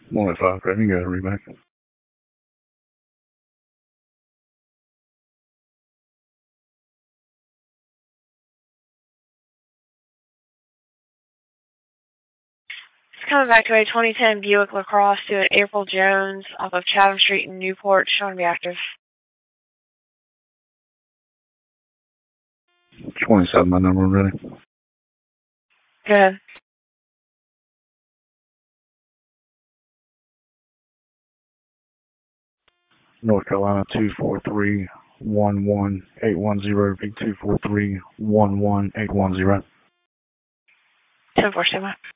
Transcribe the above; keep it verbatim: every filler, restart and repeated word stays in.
one oh five, Craig. You got a reback. It's coming back to a twenty ten Buick LaCrosse to an April Jones off of Chatham Street in Newport, showing to be active. twenty-seven, my number, ready. Go ahead. North Carolina two four three one one eight one zero, repeat two four three one one eight one zero. ten four, Sigma.